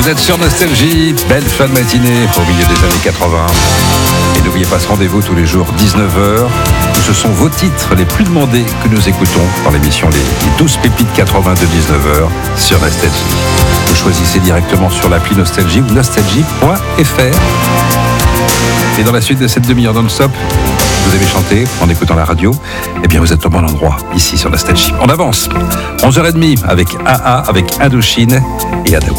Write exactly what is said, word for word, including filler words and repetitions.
Vous êtes sur Nostalgie, belle fin de matinée au milieu des années quatre-vingts. Et n'oubliez pas ce rendez-vous tous les jours dix-neuf heures, où ce sont vos titres les plus demandés que nous écoutons dans l'émission Les, les douze pépites quatre-vingts de dix-neuf heures sur Nostalgie. Vous choisissez directement sur l'appli Nostalgie ou nostalgie point f r. Et dans la suite de cette demi-heure non-stop, vous avez chanté en écoutant la radio, eh bien vous êtes au bon endroit, ici sur Nostalgie. On avance, onze heures trente avec A A, avec Indochine et Adawan.